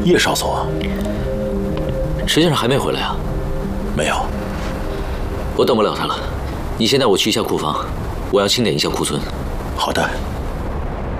叶少佐， 陈先生还没回来啊？ 没有。 我等不了他了，你先带我去一下库房，我要清点一下库存。 好的。